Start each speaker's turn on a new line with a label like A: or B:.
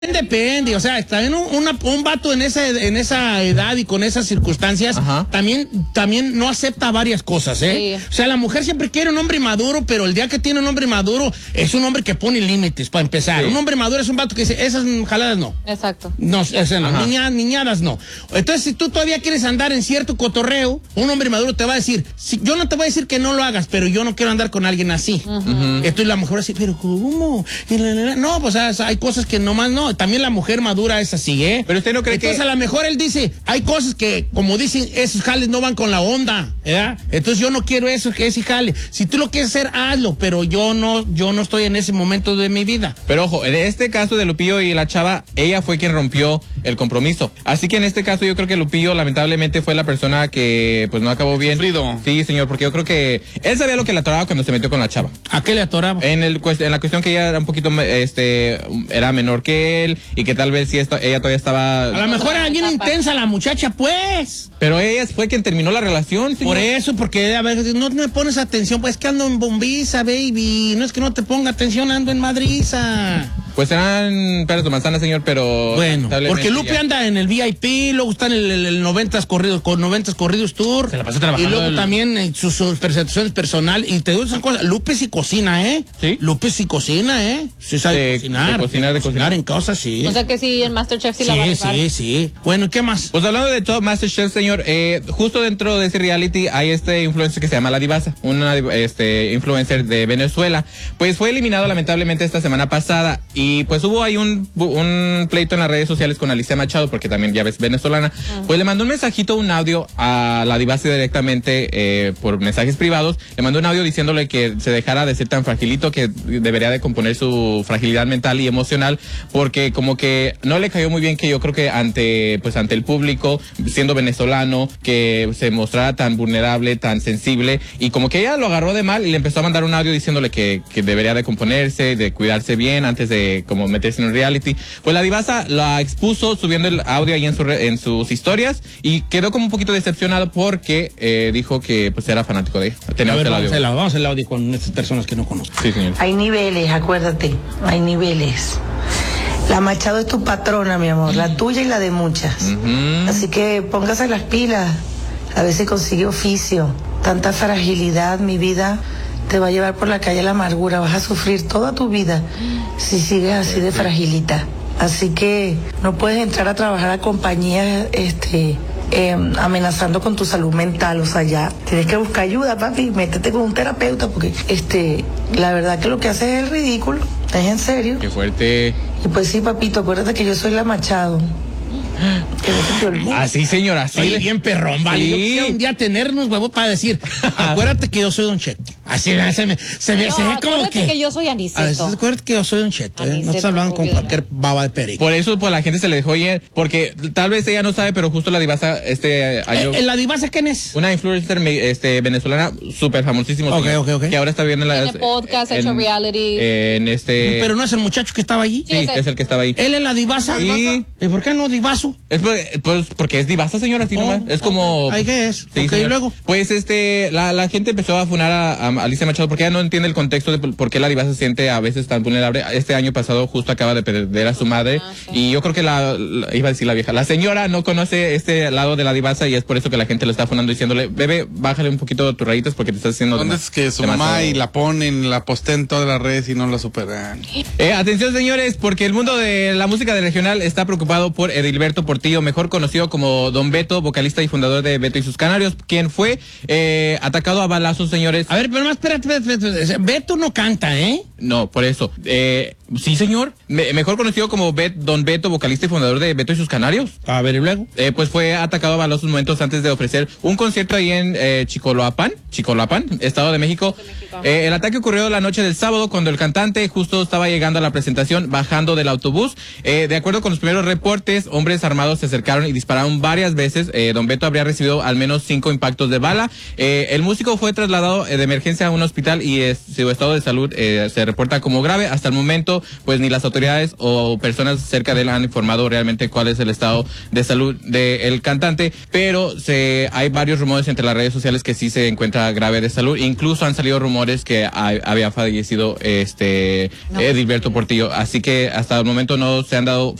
A: Depende, o sea, también un vato en esa edad y con esas circunstancias también no acepta varias cosas, ¿eh? Sí. O sea, la mujer siempre quiere un hombre maduro, pero el día que tiene un hombre maduro es un hombre que pone límites, para empezar. Sí. Un hombre maduro es un vato que dice, esas jaladas no.
B: Exacto.
A: No, esas no, niñadas no. Entonces, si tú todavía quieres andar en cierto cotorreo, un hombre maduro te va a decir, yo no te voy a decir que no lo hagas, pero yo no quiero andar con alguien así. Entonces la mujer va a decir, pero ¿cómo? No, pues hay cosas que nomás no. También la mujer madura es así, ¿eh?
C: Pero usted no cree
A: Entonces, a lo mejor él dice, hay cosas que, como dicen, esos jales no van con la onda, ¿verdad? Entonces yo no quiero eso, que ese jale. Si tú lo quieres hacer, hazlo, pero yo no estoy en ese momento de mi vida.
C: Pero ojo, en este caso de Lupillo y la chava, ella fue quien rompió el compromiso. Así que en este caso yo creo que Lupillo lamentablemente fue la persona que pues no acabó bien.
D: Sufrido.
C: Sí, señor, porque yo creo que él sabía lo que le atoraba cuando se metió con la chava.
A: ¿A qué le atoraba?
C: En la cuestión que ella era un poquito, era menor que él y que tal vez sí ella todavía estaba...
A: A lo mejor era bien intensa la muchacha, pues.
C: Pero ella fue quien terminó la relación, señor.
A: Por eso, porque a ver, no me pones atención, pues que ando en Bombiza, baby. No es que no te ponga atención, ando en Madriza.
C: Pues eran peras de manzana, señor, pero...
A: Bueno, porque Lupe anda en el VIP, luego está en el 90s Corridos Tour.
C: Se la pasó trabajando.
A: Y luego también en sus presentaciones personal. Y te digo esas cosas, Lupe sí cocina, ¿eh?
C: ¿Sí?
A: Lupe sí cocina, ¿eh? Sí sabe cocinar.
C: De cocinar
A: en cosas, sí.
B: O sea que sí, en MasterChef sí la va a llevar.
A: Sí. Bueno, ¿y qué más?
C: Pues hablando de todo MasterChef, señor, justo dentro de ese reality hay este influencer que se llama La Divasa, una influencer de Venezuela. Pues fue eliminado lamentablemente esta semana pasada y pues hubo ahí un pleito en las redes sociales con Alicia Machado, porque también ya ves venezolana. Pues le mandó un mensajito, un audio a La Divasa directamente por mensajes privados. Le mandó un audio diciéndole que se dejara de ser tan fragilito, que debería de componer su fragilidad mental y emocional, porque como que no le cayó muy bien que yo creo que ante el público, siendo venezolano, que se mostrara tan vulnerable, tan sensible, y como que ella lo agarró de mal y le empezó a mandar un audio diciéndole que debería de componerse, de cuidarse bien antes de como meterse en un reality. Pues La Divasa la expuso subiendo el audio ahí en sus historias y quedó como un poquito decepcionado porque dijo que pues era fanático de ella.
A: Vamos a hacer el audio con estas personas que no conozco.
C: Sí, señor.
E: Hay niveles, acuérdate, hay niveles. La Machado es tu patrona, mi amor, la tuya y la de muchas. Así que póngase las pilas, a ver si consigue oficio. Tanta fragilidad, mi vida, te va a llevar por la calle la amargura, vas a sufrir toda tu vida si sigues así de fragilita. Así que no puedes entrar a trabajar a compañías amenazando con tu salud mental, o sea, ya tienes que buscar ayuda, papi, métete con un terapeuta, porque la verdad que lo que haces es ridículo, es en serio.
C: Qué fuerte.
E: Y pues sí, papito, acuérdate que yo soy la Machado. Que no se te olvide.
C: Así, señora, así.
A: Soy bien perrón, ¿vale?
C: Sí.
A: Yo quisiera un día tenernos, huevo, para decir, acuérdate que yo soy Don Cheto. Así se ve como
B: que yo soy Aniceto.
A: Acuérdate que yo soy Don Cheto, ¿eh? No estás hablando con cualquier baba de perico.
C: Por eso, pues, la gente se le dejó ir, porque tal vez ella no sabe, pero justo La Divasa, año...
A: ¿La Divasa quién es?
C: Una influencer venezolana súper famosísima.
A: Ok.
C: Que ahora está viendo en
B: Tiene podcast, hecho reality.
A: Pero no es el muchacho que estaba allí.
C: Sí, es el que estaba ahí.
A: ¿Él es La Divasa?
C: Sí.
A: ¿Y por qué no Divaso?
C: Es porque es Divasa, señora, así nomás. Es como...
A: ¿Ahí qué es?
C: Sí,
A: y luego.
C: Pues la gente empezó a funar a Alicia Machado porque ella no entiende el contexto de por qué La Divasa se siente a veces tan vulnerable. Este año pasado justo acaba de perder a su madre. Sí. Y yo creo que iba a decir la vieja, la señora no conoce este lado de La Divasa y es por eso que la gente lo está funando diciéndole, bebé, bájale un poquito tus rayitas porque te estás haciendo...
D: ¿Dónde es que su mamá y la ponen, la postean en todas las redes y no la superan?
C: Atención, señores, porque el mundo de la música de regional está preocupado por Edilberto Portillo, mejor conocido como Don Beto, vocalista y fundador de Beto y sus Canarios, quien fue atacado a balazos, señores.
A: A ver, pero más, espérate. Beto no canta, ¿eh?
C: No, por eso. Sí, señor. Mejor conocido como Don Beto, vocalista y fundador de Beto y sus Canarios.
A: A ver, ¿y luego?
C: Pues fue atacado a balazos momentos antes de ofrecer un concierto ahí en Chicoloapan, Estado de México. El ataque ocurrió la noche del sábado cuando el cantante justo estaba llegando a la presentación, bajando del autobús. De acuerdo con los primeros reportes, hombres armados se acercaron y dispararon varias veces. Don Beto habría recibido al menos 5 impactos de bala. El músico fue trasladado de emergencia a un hospital y su estado de salud se reporta como grave. Hasta el momento momento, pues ni las autoridades o personas cerca de él han informado realmente cuál es el estado de salud del cantante, pero hay varios rumores entre las redes sociales que sí se encuentra grave de salud. Incluso han salido rumores que había fallecido Edilberto Portillo, así que hasta el momento no se han dado